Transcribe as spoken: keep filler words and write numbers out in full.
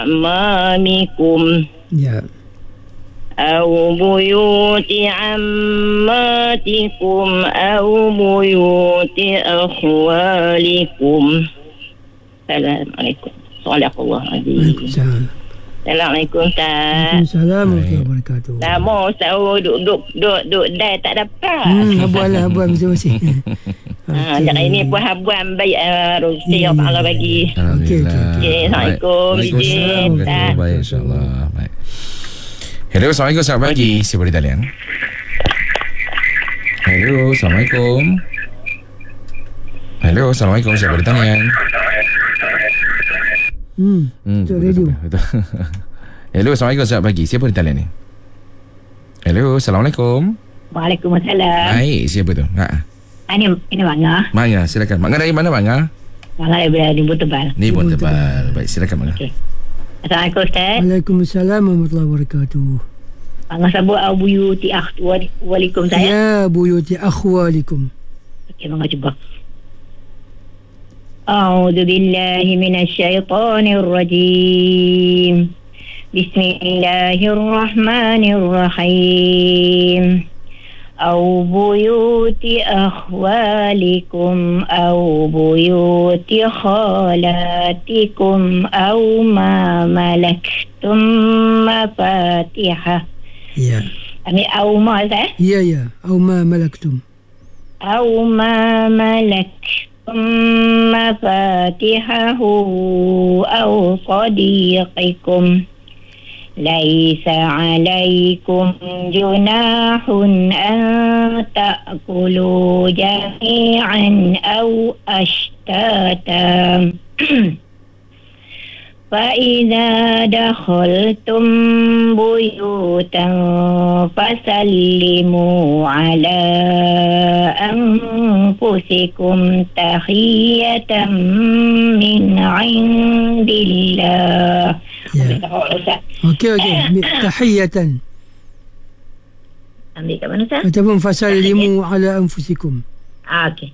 أعمامكم Ya. أو بيوت عماتكم أو بيوت أخوالكم. السلام عليكم. صدق الله العظيم. Waalaikumsalam. Assalamualaikum, Ustaz. Waalaikumsalam warahmatullahi wabarakatuh. Lama Ustaz duk duk duk duk dah tak dapat. Hmm, habuan lah, habuan masing-masing. Ha, cakap ini pun habuan baik uh, rezeki Ya, Allah ya, Taala ya. bagi. Okey, okey, okey. Okey, Assalamualaikum. Waalaikumsalam. Izin, Ustaz. Baik, insyaAllah. Baik. Hello, Assalamualaikum. Selamat pagi. Siapa di talian? Hello, Assalamualaikum. Hello, Assalamualaikum. Siapa di talian? Hmm, Hmm, Betul, betul, radio. betul. Hello, Assalamualaikum. Selamat pagi. Siapa di talian ni? Hello, Assalamualaikum. Waalaikumsalam. Baik, siapa tu? Ha. Ini ini Manga. Manga, silakan. Manga dari mana, Manga? Manga daripada Nibu Tebal. Ni pun Ni pun tebal. Baik, silakan, Manga. Okey. Assalamualaikum, Ustaz. Waalaikumsalam warahmatullahi wabarakatuh. Manga sabu Abu Yuti Akhtu walikum saya. Ya buyuti akhwalikum. Okey, Manga cuba. A'udzu billahi minasy syaithanir rajim. Bismillahirrahmanirrahim. أو بيوت أخوالكم أو بيوت خالاتكم أو ما ملكتم مفاتحه. Ya. أمي أو ما ذا Ya ya. Au ma malaktum. أو ما ملكتم مفاتحه أو صديقكم ليس عليكم جناح أن تأكلوا جميعا أو أشتاتا فإذا دخلتم بيوتا فسلموا على أنفسكم تحية من عند الله. Ya. Okey okey. Tahiyatan. Ambil kat mana, Ustaz? Ataupun fasallimu ala anfusikum. Ah, okey.